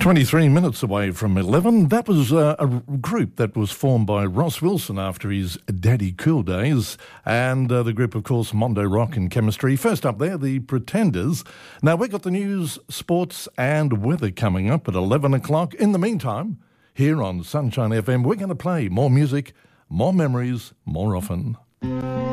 23 minutes away from 11. That was a group that was formed by Ross Wilson after his Daddy Cool days, and the group, of course, Mondo Rock and Chemistry. First up there, the Pretenders. Now, we've got the news, sports and weather coming up at 11 o'clock. In the meantime, here on Sunshine FM, we're going to play more music, more memories, more often.